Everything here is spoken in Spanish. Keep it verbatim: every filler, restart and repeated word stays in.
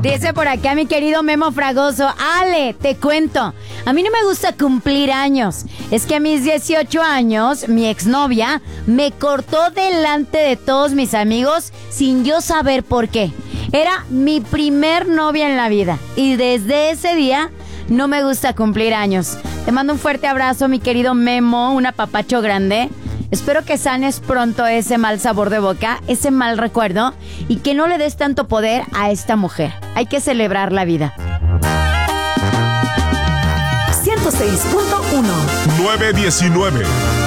Dice por acá mi querido Memo Fragoso. Ale, te cuento. A mí no me gusta cumplir años. Es que a mis dieciocho años, mi exnovia me cortó delante de todos mis amigos sin yo saber por qué. Era mi primer novia en la vida. Y desde ese día no me gusta cumplir años. Te mando un fuerte abrazo, mi querido Memo. Un apapacho grande. Espero que sanes pronto ese mal sabor de boca, ese mal recuerdo, y que no le des tanto poder a esta mujer. Hay que celebrar la vida. ciento seis punto uno nueve diecinueve